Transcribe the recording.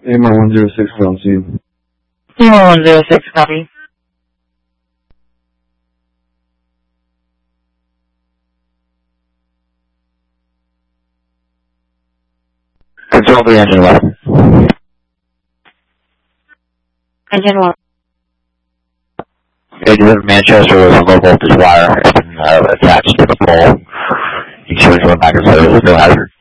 AMR 106 on scene. AMR 106, copy. Control 3, engine 1. Engine 1. They delivered Manchester with a low voltage wire and attached to the pole. You should go back and say it was no hazard.